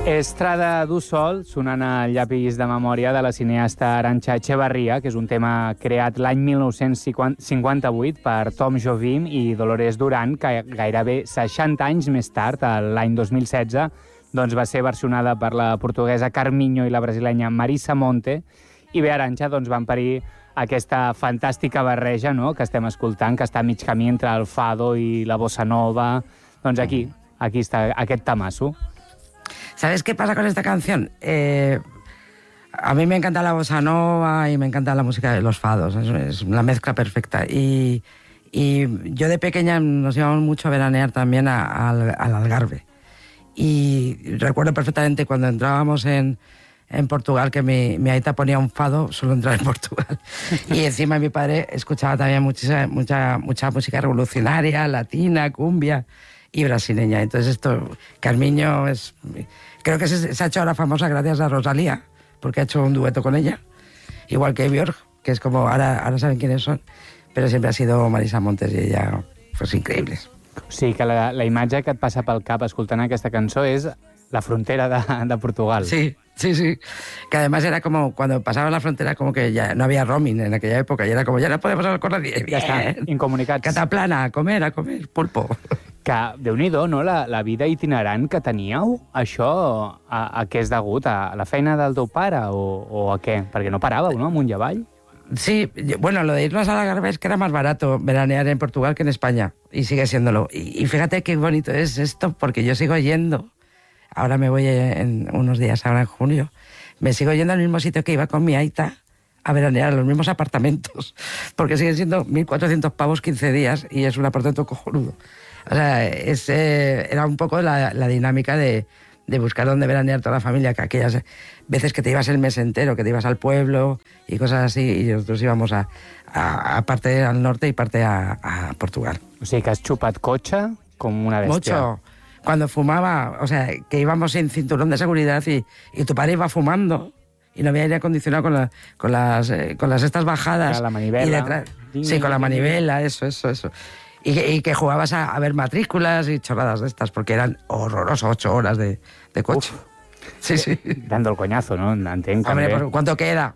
Estrada du Sol, sonant el llapis de memòria de la cineasta Arantxa Echevarría, que és un tema creat l'any 1958 per Tom Jobim i Dolores Duran, que gairebé 60 anys més tard, l'any 2016, doncs va ser versionada per la portuguesa Carminho i la brasilenya Marisa Monte, i bé, Arantxa, doncs van parir aquesta fantàstica barreja, no?, que estem escoltant, que està a mig camí entre el fado i la bossa nova. Doncs aquí està aquest tamasso. ¿Sabes qué pasa con esta canción? A mí me encanta la bossa nova y me encanta la música de los fados. Es una mezcla perfecta. Y yo de pequeña nos íbamos mucho a veranear también al Algarve. Y recuerdo perfectamente cuando entrábamos en Portugal, que mi aita ponía un fado, solo entrar en Portugal. Y encima mi padre escuchaba también mucha música revolucionaria, latina, cumbia y brasileña. Entonces Carminho creo que se ha hecho ahora famosa gracias a Rosalía, porque ha hecho un dueto con ella, igual que Björk, que es como, ahora saben quiénes son, pero siempre ha sido Marisa Montes y ella, pues increïbles. Sí, que la imatge que et passa pel cap escoltant aquesta cançó és la frontera de Portugal. Sí. Que además era como, cuando pasaba la frontera, como que ya no había roaming en aquella época, y era como, ya no podemos hablar con nadie. Ja està, incomunicats. Cataplana, a comer, pulpo. Que, Déu-n'hi-do, no?, la vida itinerant que teníeu, això a què és degut? A la feina del teu pare o a què? Perquè no paràveu, no?, amunt i avall. Sí, bueno, lo de irnos a Algarve es que era más barato veranear en Portugal que en España, y sigue siéndolo. Y fíjate qué bonito es esto, porque yo sigo yendo. Ahora me voy en unos días, ahora en junio. Me sigo yendo al mismo sitio que iba con mi aita a veranear, a los mismos apartamentos. Porque siguen siendo 1.400 pavos 15 días y es un apartamento cojonudo. O sea, era un poco la dinámica de buscar dónde veranear toda la familia, que aquellas veces que te ibas el mes entero, que te ibas al pueblo y cosas así, y nosotros íbamos a parte al norte y parte a Portugal. O sigui que has xupat cotxe com una bèstia. Mucho. Cuando fumaba, o sea, que íbamos sin cinturón de seguridad y tu padre iba fumando y no había aire acondicionado con las estas bajadas. La manivela. Y detrás, sí, con la manivela, eso. Y que jugabas a ver matrículas y chorradas de estas, porque eran horrorosos 8 horas de coche. Uf. Sí. Dando el coñazo, ¿no? Entenc, hombre, també. ¿cuánto queda?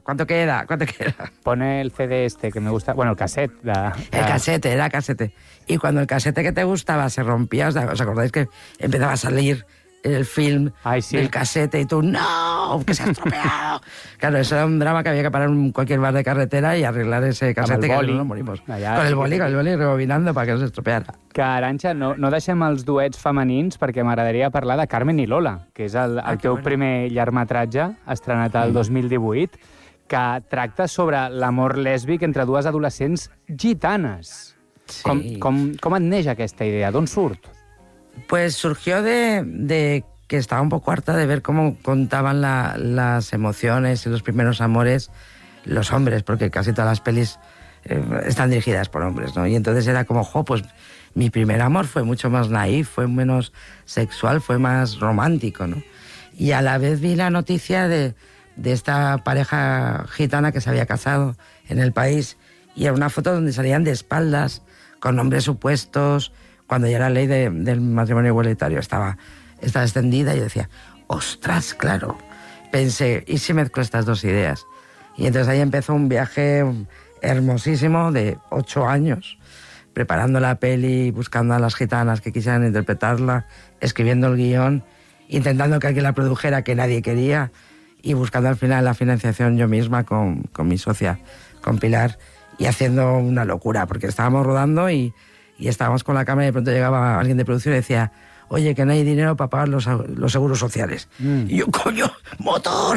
Pone el CD que me gusta... Bueno, el cassette. El cassette, era cassette. Y cuando el cassette que te gustaba se rompía, ¿os acordáis que empezaba a salir el film del cassette y tú, ¡no! ¡Que se ha estropeado! Claro, eso era un drama que había que parar en cualquier bar de carretera y arreglar ese cassette, que no nos morimos. Allà, con el boli rebobinando para que no se estropeara. Que, Arantxa, no deixem els duets femenins perquè m'agradaria parlar de Carmen i Lola, que és el teu primer llargmetratge, estrenat el 2018, que tracta sobre l'amor lèsbic entre dues adolescents gitanes. Sí. Com et neix aquesta idea? D'on surt? Pues surgió de que estaba un poco harta de ver cómo contaban las emociones y los primeros amores los hombres, porque casi todas las pelis están dirigidas por hombres, ¿no? Y entonces era como, pues mi primer amor fue mucho más naif, fue menos sexual, fue más romántico, ¿no? Y a la vez vi la noticia de esta pareja gitana que se había casado en el país, y era una foto donde salían de espaldas, con nombres supuestos, cuando ya la ley del matrimonio igualitario estaba extendida, y yo decía, ¡ostras, claro! Pensé, ¿y si mezclo estas dos ideas? Y entonces ahí empezó un viaje hermosísimo de 8 años, preparando la peli, buscando a las gitanas que quisieran interpretarla, escribiendo el guión, intentando que alguien la produjera, que nadie quería, y buscando al final la financiación yo misma con mi socia, con Pilar, y haciendo una locura, porque estábamos rodando y estábamos con la cámara y de pronto llegaba alguien de producción y decía, oye, que no hay dinero para pagar los seguros sociales. Y yo, coño, motor,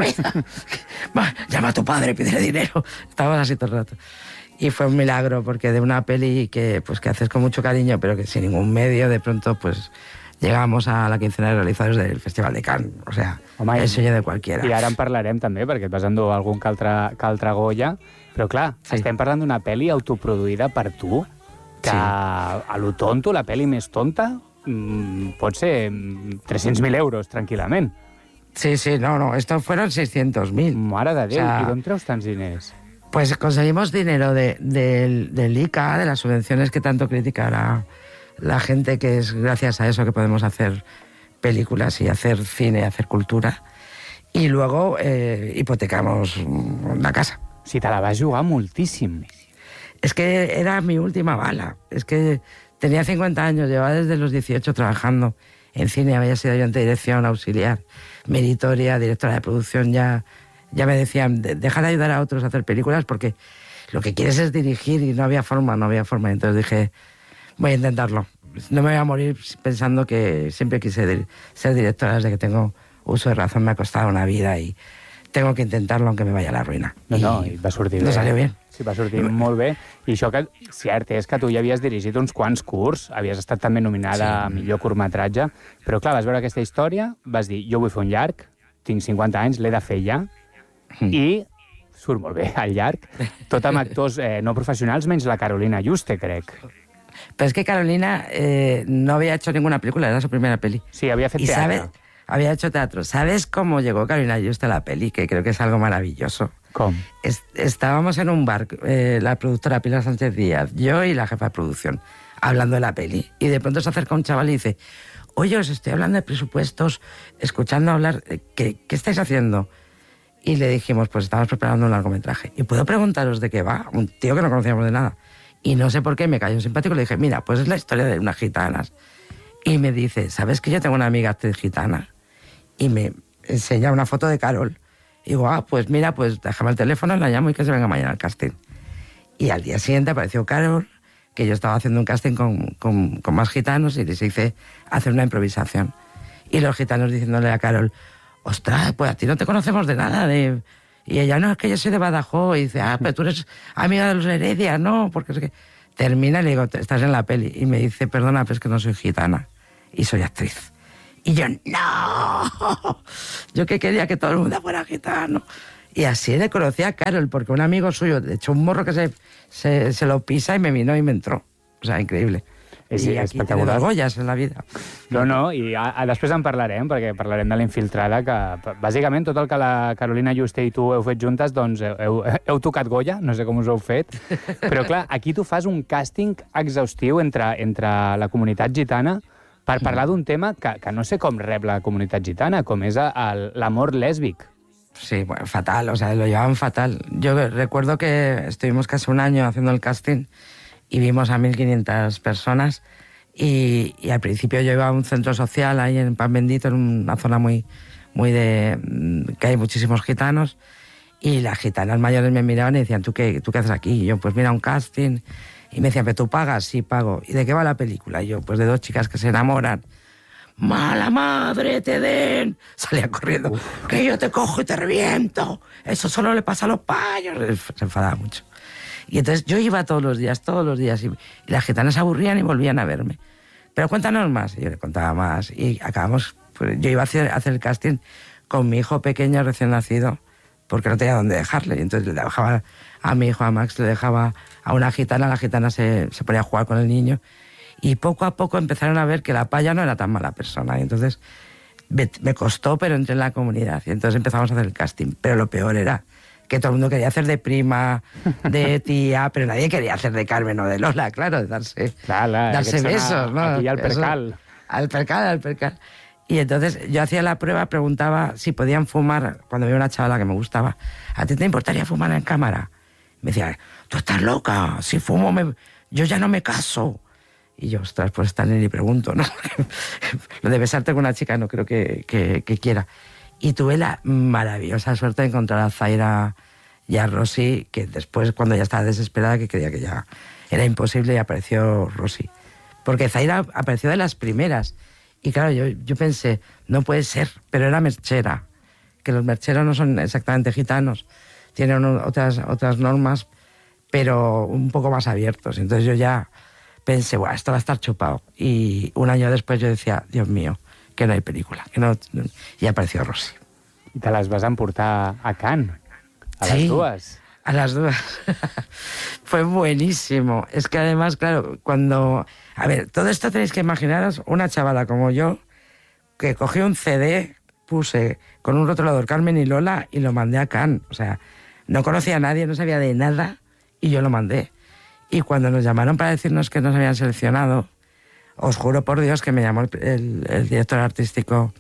llama a tu padre, pídele dinero. Estábamos así todo el rato. Y fue un milagro, porque de una peli que haces con mucho cariño, pero que sin ningún medio, de pronto pues llegamos a la quincena de realizadores del Festival de Cannes. O sea, el sueño de cualquiera. I ara en parlarem també, perquè et vas endur algun que altre Goya. Però clar, estem parlant d'una pel·li autoproduïda per tu, que a lo tonto, la pel·li més tonta, pot ser 300.000 euros, tranquil·lament. Sí, no, estos fueron 600.000. Mare de Déu, i d'on treus tants diners? Pues conseguimos dinero del ICA, de las subvenciones que tanto criticará la gente, que es gracias a eso que podemos hacer películas y hacer cine, hacer cultura. Y luego hipotecamos la casa. Si te la vas jugar moltíssim. Es que era mi última bala. Es que tenía 50 años, llevaba desde los 18 trabajando en cine, había sido ayudante de dirección, auxiliar, meritoria, directora de producción. Ya me decían, deja de ayudar a otros a hacer películas porque lo que quieres es dirigir, y no había forma. Entonces dije, voy a intentarlo. No me voy a morir pensando que siempre quise ser directora desde que tengo uso de razón. Me ha costado una vida y tengo que intentarlo aunque me vaya a la ruïna. I va sortir bé. No salió bien. Sí, va sortir molt bé. I això que, cert, és que tu ja havies dirigit uns quants curts, havies estat també nominada a millor curtmetratge, però clar, vas veure aquesta història, vas dir, jo vull fer un llarg, tinc 50 anys, l'he de fer ja, i surt molt bé el llarg, tot amb actors no professionals, menys la Carolina Juste, crec. Pero es que Carolina no había hecho ninguna película, era su primera peli. Sí, había fet teatre. Había hecho teatro. ¿Sabes cómo llegó Carolina Juste a la peli? Que creo que es algo maravilloso. ¿Cómo? Estábamos en un bar, la productora Pilar Sánchez Díaz, yo y la jefa de producción, hablando de la peli. Y de pronto se acerca un chaval y dice, oye, os estoy hablando de presupuestos, escuchando hablar, ¿qué estáis haciendo? Y le dijimos, pues estamos preparando un largometraje. ¿Y puedo preguntaros de qué va? Un tío que no conocíamos de nada. Y no sé por qué me cayó simpático. Le dije, mira, pues es la historia de unas gitanas. Y me dice, ¿sabes que yo tengo una amiga actriz gitana? Y me enseña una foto de Carol. Y digo, pues mira, pues déjame el teléfono, la llamo y que se venga mañana al casting. Y al día siguiente apareció Carol, que yo estaba haciendo un casting con más gitanos y les hice hacer una improvisación. Y los gitanos diciéndole a Carol, ostras, pues a ti no te conocemos de nada. Y ella, no, es que yo soy de Badajoz. Y dice, pero tú eres amiga de los Heredia, ¿no? Porque es que... Termina y le digo, estás en la peli. Y me dice, perdona, pero es que no soy gitana y soy actriz. Y yo, no, yo que quería que todo el mundo fuera gitano. Y así le conocí a Carol, porque un amigo suyo le echó un morro que se lo pisa y me vino y me entró. O sea, increíble. És I aquí espectacular. tenen Goyas en la vida. No, i després en parlarem, perquè parlarem de La Infiltrada, que bàsicament tot el que la Carolina Juste i tu heu fet juntes, doncs heu tocat Goya, no sé com us heu fet, però clar, aquí tu fas un càsting exhaustiu entre la comunitat gitana per parlar d'un tema que no sé com rep la comunitat gitana, com és l'amor lèsbic. Sí, bueno, fatal, o sea, lo llevaban fatal. Yo recuerdo que estuvimos casi un año haciendo el casting y vimos a 1.500 personas y al principio yo iba a un centro social ahí en Pan Bendito, en una zona muy que hay muchísimos gitanos, y las gitanas mayores me miraban y decían, ¿tú qué haces aquí? Y yo, pues mira, un casting. Y me decían, ¿pero tú pagas? Sí, pago. ¿Y de qué va la película? Y yo, pues de dos chicas que se enamoran. ¡Mala madre, te den! Salía corriendo. Que yo te cojo y te reviento. Eso solo le pasa a los payos. Se enfadaba mucho. Y entonces yo iba todos los días, y las gitanas se aburrían y volvían a verme. Pero cuéntanos más. Y yo le contaba más. Y acabamos, pues, yo iba a hacer el casting con mi hijo pequeño recién nacido, porque no tenía dónde dejarle. Y entonces le dejaba a mi hijo, a Max, le dejaba a una gitana, la gitana se ponía a jugar con el niño. Y poco a poco empezaron a ver que la paya no era tan mala persona. Y entonces me costó, pero entré en la comunidad. Y entonces empezamos a hacer el casting. Pero lo peor era que todo el mundo quería hacer de prima, de tía, pero nadie quería hacer de Carmen o de Lola, claro, de darse besos, ¿no? Aquí al percal. Al percal. Y entonces yo hacía la prueba, preguntaba si podían fumar, cuando veía una chavala que me gustaba, ¿a ti te importaría fumar en cámara? Me decía, tú estás loca, si fumo yo ya no me caso. Y yo, ostras, pues esta ni pregunto, ¿no? Lo de besarte con una chica no creo que quiera. Y tuve la maravillosa suerte de encontrar a Zaira y a Rosy, que después, cuando ya estaba desesperada, que creía que ya era imposible, y apareció Rosy. Porque Zaira apareció de las primeras. Y claro, yo pensé, no puede ser, pero era merchera. Que los mercheros no son exactamente gitanos, tienen otras normas, pero un poco más abiertos. Entonces yo ya pensé, bueno, esto va a estar chupado. Y un año después yo decía, Dios mío, que no hay película. Y apareció Rosy. I te les vas emportar a Cannes, sí, les dues. A las dos. Fue buenísimo. Es que además, claro, cuando... A ver, todo esto tenéis que imaginaros una chavala como yo, que cogí un CD, puse con un rotulador Carmen y Lola y lo mandé a Cannes. O sea, no conocía a nadie, no sabía de nada y yo lo mandé. Y cuando nos llamaron para decirnos que nos habían seleccionado, os juro por Dios que me llamó el director artístico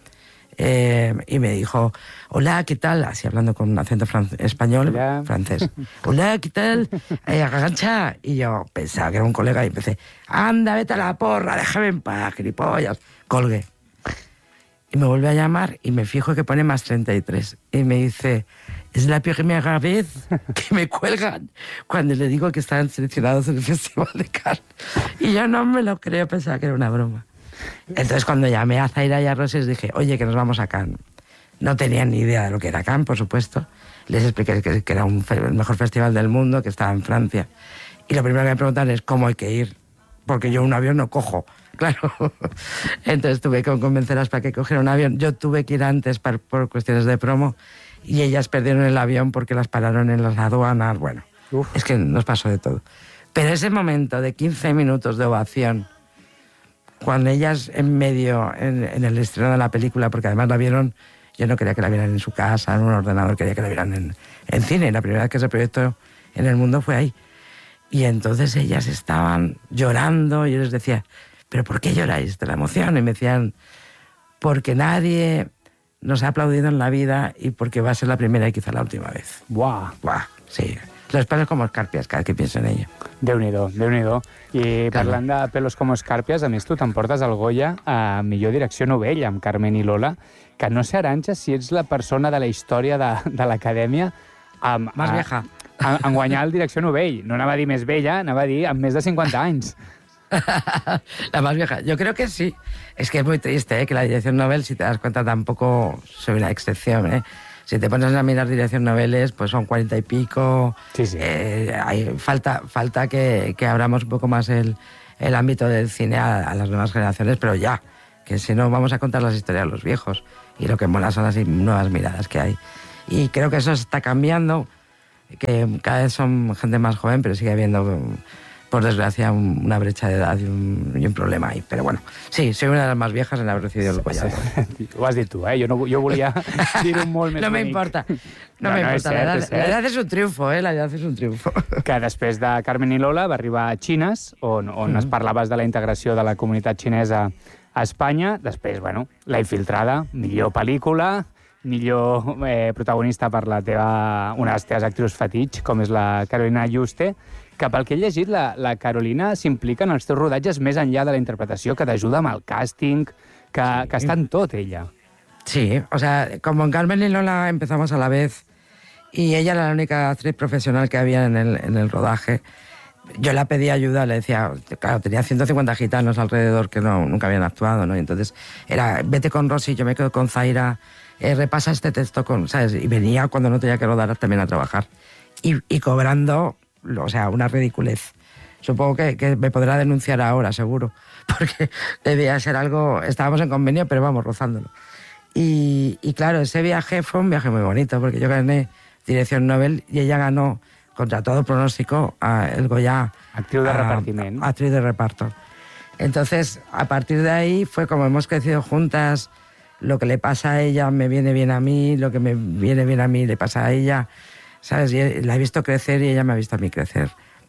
y me dijo, hola, ¿qué tal? Así hablando con un acento español, hola. Francés. Hola, ¿qué tal? Arantxa. Y yo pensaba que era un colega y empecé, anda, vete a la porra, déjame en paz, gilipollas. Colgué. Y me vuelve a llamar y me fijo que pone más 33. Y me dice, es la primera vez que me cuelgan cuando le digo que están seleccionados en el Festival de Cannes. Y yo no me lo creo, pensaba que era una broma. Entonces cuando llamé a Zaira y a Roses dije, oye, que nos vamos a Cannes. No tenían ni idea de lo que era Cannes, por supuesto. Les expliqué que era el mejor festival del mundo, que estaba en Francia. Y lo primero que me preguntan es cómo hay que ir, porque yo un avión no cojo. Claro. Entonces tuve que convencerlas para que cogiera un avión. Yo tuve que ir antes por cuestiones de promo y ellas perdieron el avión porque las pararon en las aduanas. Bueno, es que nos pasó de todo. Pero ese momento de 15 minutos de ovación, cuando ellas en medio, en el estreno de la película, porque además la vieron, yo no quería que la vieran en su casa, en un ordenador, quería que la vieran en cine. Y la primera vez que se proyectó en el mundo fue ahí. Y entonces ellas estaban llorando y yo les decía, ¿pero por qué lloráis de la emoción? Y me decían, porque nadie nos ha aplaudido en la vida y porque va a ser la primera y quizá la última vez. Buah. Buah, sí. Los pelos como escarpias cada que pienso en ello. Déu-n'hi-do, Déu-n'hi-do. I parlant de pelos com escàrpies, a més tu t'emportes el Goya a millor direcció novell amb Carmen i Lola, que no sé, Arantxa, si ets la persona de la història de l'acadèmia Más vieja. En guanyar el direcció novell. No anava a dir més vella, anava a dir amb més de 50 anys. La más vieja. Yo creo que sí. Es que es muy triste, que la dirección Nobel, si te das cuenta, tampoco soy una excepción, Si te pones a mirar dirección noveles, pues son 40 y pico. Sí, sí. Falta que abramos un poco más el ámbito del cine a las nuevas generaciones, pero ya, que si no vamos a contar las historias de los viejos. Y lo que mola son las nuevas miradas que hay. Y creo que eso está cambiando, que cada vez son gente más joven, pero sigue habiendo, por desgracia, una brecha de edad y un problema ahí. Pero bueno, sí, soy una de las más viejas en haber recibido el Goya. Ho has dit tu, Jo volia dir-ho molt més No me bonic. importa. No me importa. La edad es un triunfo, La edad es un triunfo. Que després de Carmen i Lola va arribar a Xines, on es parlaves de la integració de la comunitat xinesa a Espanya. Després, bueno, La infiltrada, millor pel·lícula, millor protagonista per una de les teves actrius fetitx, com és la Carolina Juste, que pel que he llegit, la Carolina s'implica en els teus rodatges més enllà de la interpretació, que t'ajuda amb el càsting, que està en tot, ella. Sí, o sea, como en Carmen y Lola empezamos a la vez y ella era la única actriz profesional que había en el rodaje, yo la pedí ayuda, le decía, claro, tenía 150 gitanos alrededor que nunca habían actuado, ¿no? Y entonces era, vete con Rosy, yo me quedo con Zaira, repasa este texto, ¿sabes? Y venía cuando no tenía que rodar también a trabajar. Y cobrando, o sea, una ridiculez. Supongo que me podrá denunciar ahora, seguro, porque debía ser algo, estábamos en convenio, pero vamos, rozándolo. Y claro, ese viaje fue un viaje muy bonito, porque yo gané dirección Nobel y ella ganó, contra todo pronóstico, el Goya. Actriu de repartiment. Actriz de reparto. Entonces, a partir de ahí fue como hemos crecido juntas, lo que le pasa a ella me viene bien a mí, lo que me viene bien a mí le pasa a ella, ¿sabes? Y la he visto crecer y ella me ha visto a mí crecer.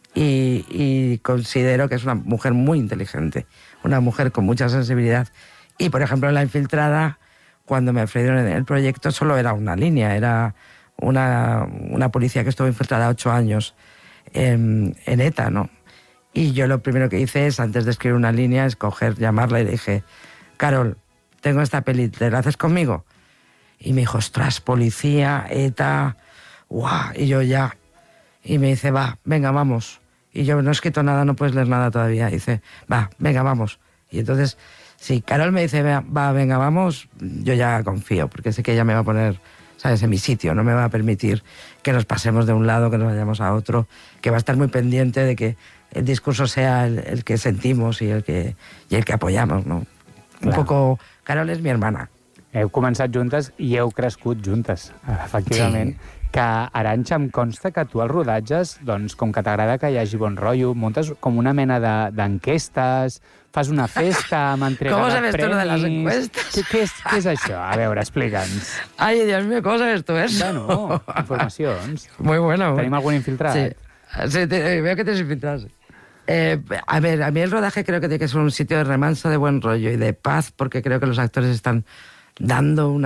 Y considero que es una mujer muy inteligente, una mujer con mucha sensibilidad. Y, por ejemplo, en La infiltrada, cuando me ofrecieron el proyecto, solo era una línea, era una policía que estuvo infiltrada 8 años en ETA, ¿no? Y yo lo primero que hice es, antes de escribir una línea, es llamarla y le dije, Carol, tengo esta peli, ¿te la haces conmigo? Y me dijo, ostras, policía, ETA, guau, y yo ya. Y me dice, va, venga, vamos. Y yo no he escrito nada, no puedes leer nada todavía. Y dice, va, venga, vamos. Y entonces, si Carol me dice, va, venga, vamos, yo ya confío, porque sé que ella me va a poner, ¿sabes?, en mi sitio, no me va a permitir que nos pasemos de un lado, que nos vayamos a otro, que va a estar muy pendiente de que el discurso sea el que sentimos y el que apoyamos, ¿no? Un poco, Carol és mi hermana. Heu començat juntes i heu crescut juntes, efectivament. Sí. Que, Arantxa, em consta que tu als rodatges, doncs, com que t'agrada que hi hagi bon rotllo, muntes com una mena d'enquestes, fas una festa amb entrega ¿Cómo de sabes premis... tú lo de las encuestas? Què és això? A veure, explica'ns. Ay, Dios mío, ¿cómo sabes tú eso? Bueno, informacions. Muy bueno. Tenim algun infiltrat? Sí, veo que tienes infiltrado. A ver, a mí el rodaje creo que tiene que ser un sitio de remanso, de buen rollo y de paz, porque creo que los actores están dando un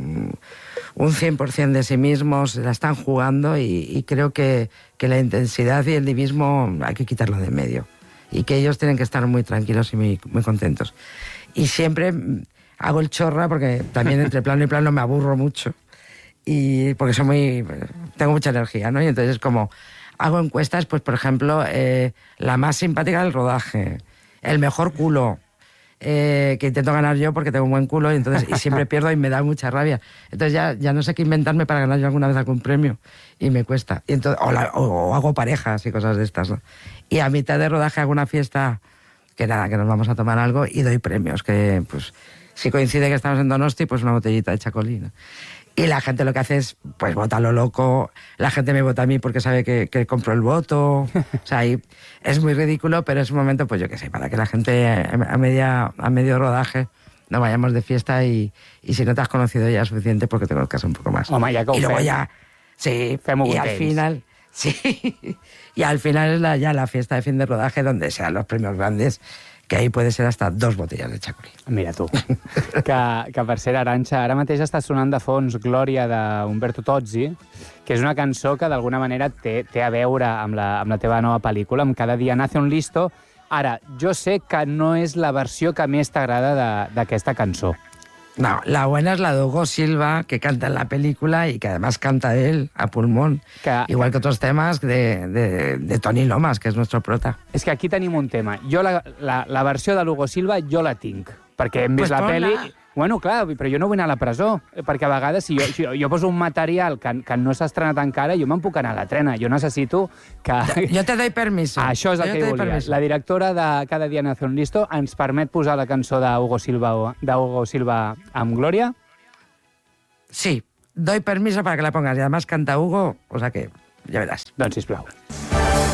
100% de sí mismos, la están jugando y creo que la intensidad y el divismo hay que quitarlo de en medio. Y que ellos tienen que estar muy tranquilos y muy, muy contentos. Y siempre hago el chorra porque también entre plano y plano me aburro mucho. Y porque tengo mucha energía, ¿no? Y entonces como hago encuestas, pues por ejemplo, la más simpática del rodaje, el mejor culo, que intento ganar yo porque tengo un buen culo y siempre pierdo y me da mucha rabia. Entonces ya no sé qué inventarme para ganar yo alguna vez algún premio y me cuesta. Y entonces, o hago parejas y cosas de estas, ¿no? Y a mitad de rodaje hago una fiesta que nada, que nos vamos a tomar algo y doy premios, que pues si coincide que estamos en Donosti, pues una botellita de chacolí, ¿no? Y la gente lo que hace es, pues, vota a lo loco. La gente me vota a mí porque sabe que compro el voto. O sea, es muy ridículo, pero es un momento, pues yo qué sé, para que la gente a medio rodaje no vayamos de fiesta y si no te has conocido ya es suficiente porque te conozcas un poco más. Home, ja que ho y luego fem. ya, sí, Fem-ho y al contents. final, sí, y al final es ya la fiesta de fin de rodaje donde sean los premios grandes, que ahí puede ser hasta 2 botellas de chacolí. Mira tu. Que per cert, Arantxa, ara mateix està sonant de fons Glòria d'Umberto Tozzi, que és una cançó que d'alguna manera té a veure amb la teva nova pel·lícula, amb Cada dia nace un listo. Ara, jo sé que no és la versió que més t'agrada d'aquesta cançó. No, la buena es la de Hugo Silva, que canta en la película y que además canta él a pulmón. Igual que otros temas de Toni Lomas, que és nuestro prota. És que aquí tenim un tema. Jo la versió de l'Hugo Silva jo la tinc, perquè hem vist Pues la ponla. pel·li... Bueno, clar, però jo no vull anar a la presó, perquè a vegades si jo poso un material que no s'ha estrenat encara, jo me'n puc anar a la trena. Jo necessito que... Jo te doy permiso. Això és el que volia. La directora de Cada dia nace un listo ens permet posar la cançó d'Hugo Silva amb Glòria? Sí, doy permiso para que la pongas. Y además canta Hugo, o sea que ya verás. Doncs sisplau.